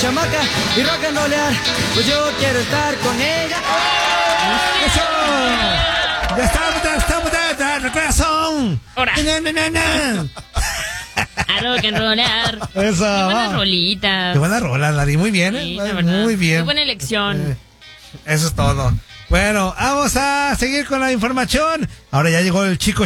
chamaca y rock and rollear, pues yo quiero estar con ella. ¡Eso! ¡Ya estamos, corazón! ¡Ahora! ¡No! A rock and rollear. Eso. Qué buena rolita. Qué buena rola, Lari. Muy bien, Sí, ¿eh? la verdad. Muy bien. Qué buena elección. Eso es todo. Bueno, vamos a seguir con la información. Ahora ya llegó el chico